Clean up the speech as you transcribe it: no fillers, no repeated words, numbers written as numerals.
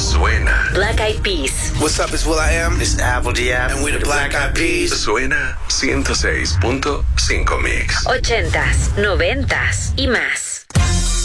suena. Black Eyed Peas. What's up, it's will.i.am. It's Apple Diab. And we're the Black Eyed Peas. Suena 106.5 Mix. 80s, 90s y más.